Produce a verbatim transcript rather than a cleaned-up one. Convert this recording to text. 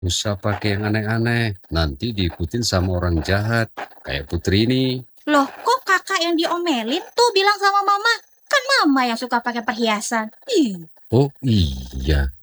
Usah pakai yang aneh-aneh, nanti diikutin sama orang jahat, kayak Putri ini. Loh, kok kakak yang diomelin tuh bilang sama mama? Kan mama yang suka pakai perhiasan. Ih. Oh iya,